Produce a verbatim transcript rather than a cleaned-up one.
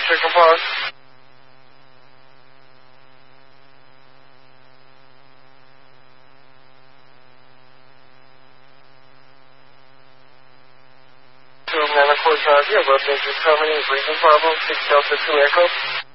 Chicken Park. Two Atlanta Court Drive, you have updates is coming in, breathing problem, six Delta two Echo.